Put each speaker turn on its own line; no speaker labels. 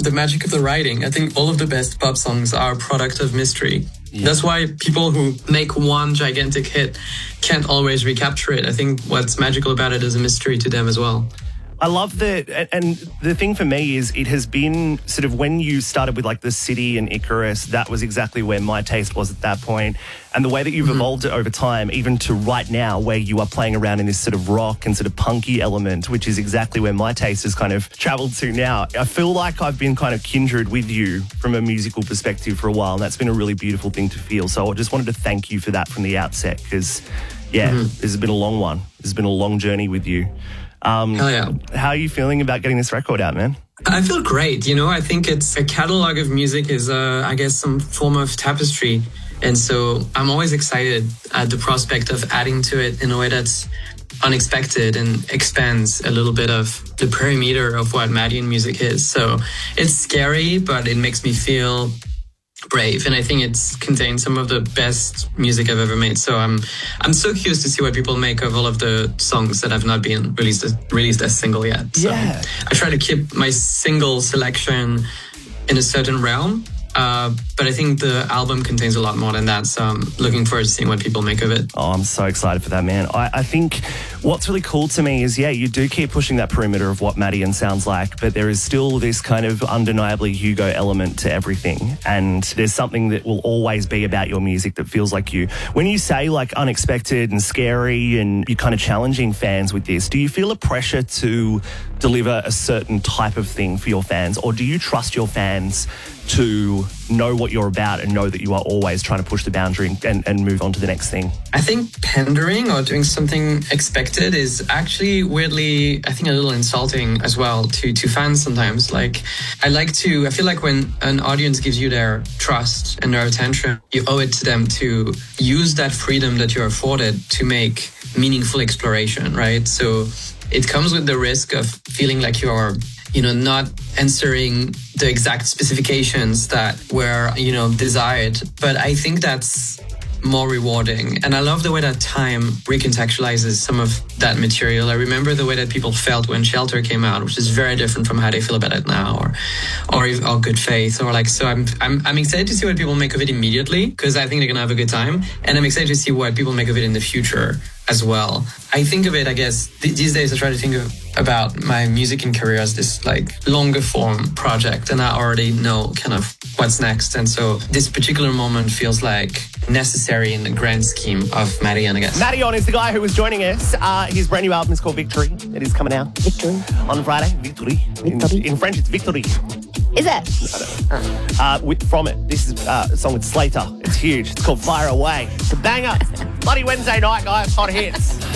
the magic of the writing. I think all of the best pop songs are a product of mystery. Yeah. That's why people who make one gigantic hit can't always recapture it. I think what's magical about it is a mystery to them as well.
I love that, and the thing for me is it has been sort of when you started with like The City and Icarus, that was exactly where my taste was at that point. And the way that you've evolved it over time, even to right now where you are playing around in this sort of rock and sort of punky element, which is exactly where my taste has kind of travelled to now. I feel like I've been kind of kindred with you from a musical perspective for a while, and that's been a really beautiful thing to feel. So I just wanted to thank you for that from the outset because, this has been a long one. This has been a long journey with you.
Hell yeah.
How are you feeling about getting this record out, man?
I feel great. I think it's a catalog of music is, I guess, some form of tapestry. And so I'm always excited at the prospect of adding to it in a way that's unexpected and expands a little bit of the perimeter of what Maddie and music is. So it's scary, but it makes me feel brave, and I think it contains some of the best music I've ever made. So I'm so curious to see what people make of all of the songs that have not been released as single yet. So I try to keep my single selection in a certain realm, but I think the album contains a lot more than that. So I'm looking forward to seeing what people make of it.
Oh, I'm so excited for that, man. I think what's really cool to me is, you do keep pushing that perimeter of what Maddien sounds like, but there is still this kind of undeniably Hugo element to everything. And there's something that will always be about your music that feels like you. When you say like unexpected and scary and you're kind of challenging fans with this, do you feel a pressure to deliver a certain type of thing for your fans, or do you trust your fans to know what you're about and know that you are always trying to push the boundary and move on to the next thing?
I think pandering or doing something expected is actually weirdly, I think, a little insulting as well to fans sometimes. Like, I feel like when an audience gives you their trust and their attention, you owe it to them to use that freedom that you're afforded to make meaningful exploration, right? So it comes with the risk of feeling like you're not answering the exact specifications that were, desired. But I think that's more rewarding. And I love the way that time recontextualizes some of that material. I remember the way that people felt when Shelter came out, which is very different from how they feel about it now, or Good Faith, or like. So I'm excited to see what people make of it immediately, because I think they're gonna have a good time, and I'm excited to see what people make of it in the future as well. I think of it, I guess, these days I try to think about my music and career as this like longer form project, and I already know kind of what's next. And so this particular moment feels like necessary in the grand scheme of Maddien, I guess.
Maddien is the guy who was joining us. His brand new album is called Victory. It is coming out.
Victory.
On Friday. Victory. In French, it's Victory.
Is it?
From it, this is a song with Slater. It's huge. It's called Fire Away. It's a banger. Bloody Wednesday night, guys. Hot hits.